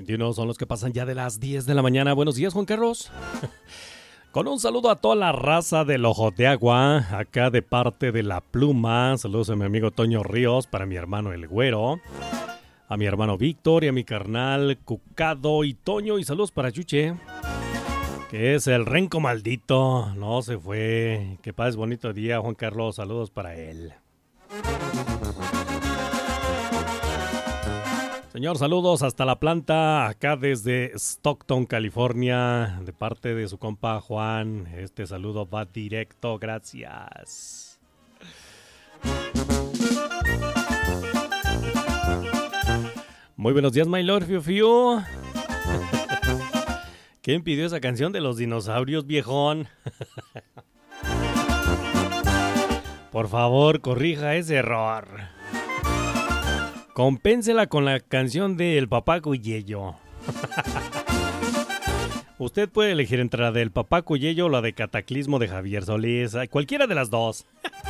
21 son los que pasan ya de las 10 de la mañana. Buenos días, Juan Carlos. Con un saludo a toda la raza del Ojo de Agua, acá de parte de La Pluma. Saludos a mi amigo Toño Ríos, para mi hermano El Güero, a mi hermano Víctor y a mi carnal Cucado y Toño. Y saludos para Chuche, que es el renco maldito. No se fue. Que pases bonito día, Juan Carlos. Saludos para él. Señor, saludos hasta la planta, acá desde Stockton, California, de parte de su compa Juan. Este saludo va directo, gracias. Muy buenos días, my lord, fiu fiu. ¿Quién pidió esa canción de los dinosaurios, viejón? Por favor, corrija ese error. Compénsela con la canción de El Papá Cuyello. Usted puede elegir entre la del Papá Cuyello o la de Cataclismo de Javier Solís. Cualquiera de las dos.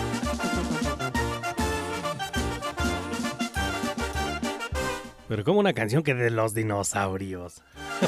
Pero como una canción que de los dinosaurios.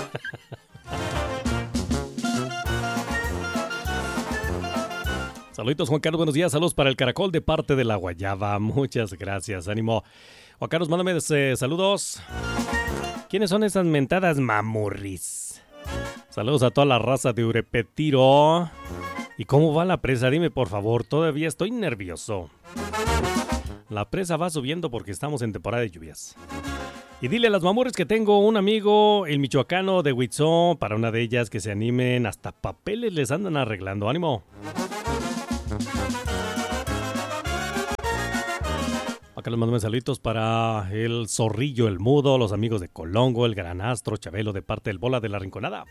Saluditos, Juan Carlos, buenos días. Saludos para el Caracol de parte de La Guayaba. Muchas gracias, ánimo. Juan Carlos, mándame saludos. ¿Quiénes son esas mentadas mamurris? Saludos a toda la raza de Urepetiro. ¿Y cómo va la presa? Dime, por favor, todavía estoy nervioso. La presa va subiendo porque estamos en temporada de lluvias. Y dile a las mamurris que tengo un amigo, el michoacano de Huitzó, para una de ellas que se animen. Hasta papeles les andan arreglando. ¡Ánimo! Acá les mando saluditos para el Zorrillo, el Mudo, los amigos de Colongo, el Granastro, Chabelo, de parte del Bola de la Rinconada.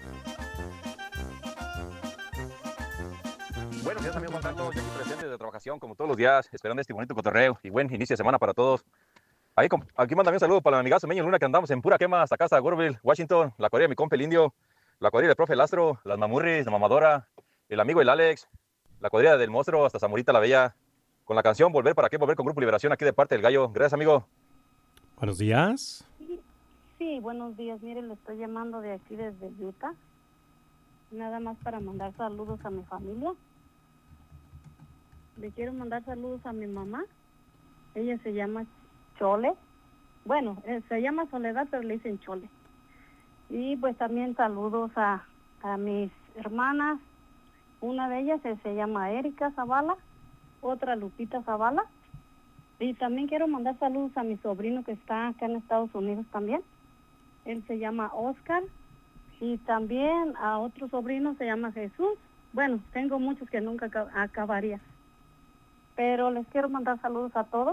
Buenos días, amigo Juan Carlos. Yo aquí presente de trabajación, como todos los días, esperando este bonito cotorreo y buen inicio de semana para todos. Aquí manda un saludo para el amigazo Meño Luna, que andamos en pura quema hasta casa de Gorville, Washington, la cuadrilla de mi compa el Indio, la cuadrilla del profe Lastro, las mamurris, la mamadora, el amigo el Alex, la cuadrilla del monstruo, hasta Zamorita la Bella, con la canción Volver, ¿para qué volver? Con Grupo Liberación, aquí de parte del Gallo. Gracias, amigo. Buenos días. Sí, buenos días. Mire, le estoy llamando de aquí desde Utah. Nada más para mandar saludos a mi familia. Le quiero mandar saludos a mi mamá. Ella se llama Chole. Bueno, se llama Soledad, pero le dicen Chole. Y pues también saludos a mis hermanas. Una de ellas se llama Erika Zavala, otra Lupita Zavala. Y también quiero mandar saludos a mi sobrino que está acá en Estados Unidos también. Él se llama Oscar. Y también a otro sobrino se llama Jesús. Bueno, tengo muchos que nunca acabaría. Pero les quiero mandar saludos a todos.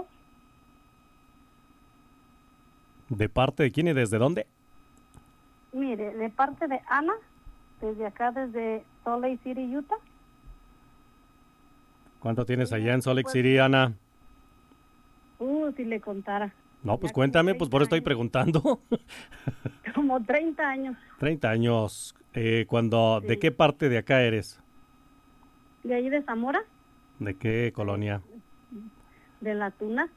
¿De parte de quién y desde dónde? Mire, de parte de Ana, desde acá, desde Salt Lake City, Utah. ¿Cuánto tienes allá en Salt Lake City, Ana? Si le contara. No, pues cuéntame, pues por eso estoy preguntando. Como 30 años. 30 años. Sí. ¿De qué parte de acá eres? ¿De ahí de Zamora? ¿De qué colonia? De La Tuna.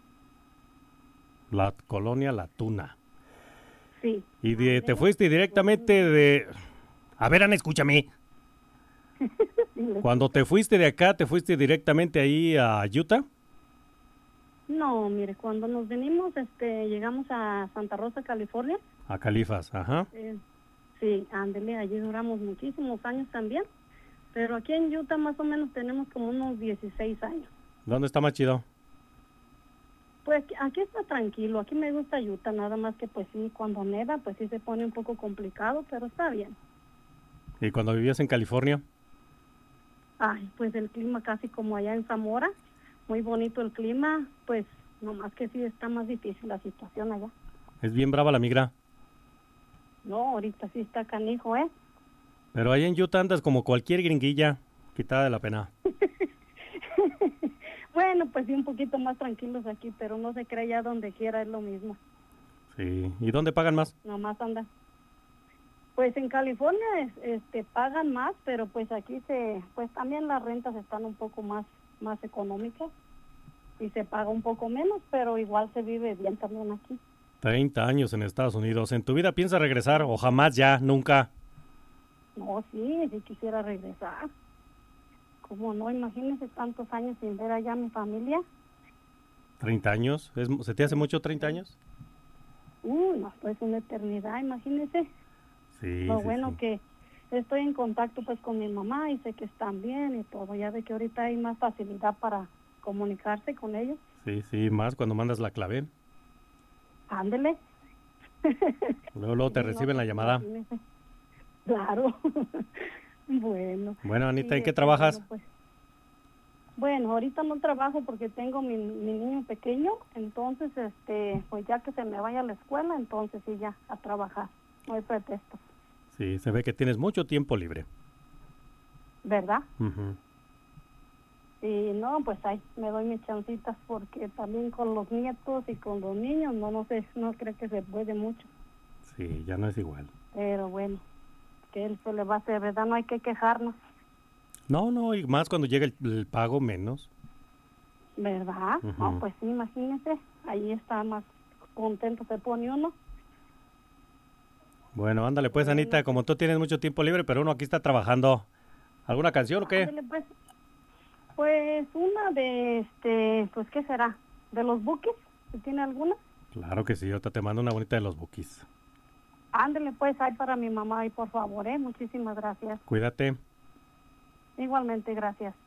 La colonia La Tuna. Sí. ¿Y te fuiste directamente de...? A ver, Ana, escúchame. Cuando te fuiste de acá, ¿te fuiste directamente ahí a Utah? No, mire, cuando nos venimos, llegamos a Santa Rosa, California. A Califas, ajá. Sí, ándele, allí duramos muchísimos años también. Pero aquí en Utah más o menos tenemos como unos 16 años. ¿Dónde está más chido? Pues aquí está tranquilo, aquí me gusta Utah, nada más que pues sí, cuando neva, pues sí se pone un poco complicado, pero está bien. ¿Y cuando vivías en California? Ay, pues el clima casi como allá en Zamora, muy bonito el clima, pues nomás que sí está más difícil la situación allá. ¿Es bien brava la migra? No, ahorita sí está canijo, ¿eh? Pero allá en Utah andas como cualquier gringuilla, quitada de la pena. Bueno, pues sí, un poquito más tranquilos aquí, pero no se cree ya donde quiera, es lo mismo. Sí, ¿y dónde pagan más? Nomás anda. Pues en California pagan más, pero pues aquí pues también las rentas están un poco más económicas y se paga un poco menos, pero igual se vive bien también aquí. 30 años en Estados Unidos. ¿En tu vida piensas regresar o jamás ya, nunca? No, sí, sí quisiera regresar. ¿Cómo no? Imagínese tantos años sin ver allá a mi familia. 30 años. ¿Se te hace mucho 30 años? No, pues una eternidad, imagínese. Sí, Lo sí, bueno sí. que estoy en contacto pues con mi mamá y sé que están bien y todo. Ya ve que ahorita hay más facilidad para comunicarse con ellos. Sí, sí, más cuando mandas la clave. Ándele. Luego te Sí, no, reciben la pues llamada. imagínese. Claro. Bueno. Bueno, Anita, ¿en Sí, qué trabajas? bueno, pues. Bueno, ahorita no trabajo porque tengo mi niño pequeño, entonces, pues ya que se me vaya a la escuela, entonces sí, ya, a trabajar. No hay pretexto, Sí, se ve que tienes mucho tiempo libre. ¿verdad? Ujú. Y no, pues ahí me doy mis chancitas porque también con los nietos y con los niños, no sé, no creo que se puede mucho. Sí, ya no es igual. Pero bueno, que él se le va a hacer, ¿verdad? No hay que quejarnos, No, no, y más cuando llega el pago menos. ¿verdad? No, Ujú. pues sí, imagínese, ahí está más contento se pone uno. Bueno, ándale pues, Bueno, Anita, como tú tienes mucho tiempo libre, pero uno aquí está trabajando. ¿Alguna canción o qué? ándele pues. Pues una de, pues ¿qué será? ¿De los Bukis? ¿Si tiene alguna? Claro que sí, ahorita te mando una bonita de los Bukis. Ándele pues, ahí para mi mamá y por favor, Muchísimas gracias. Cuídate. Igualmente, gracias.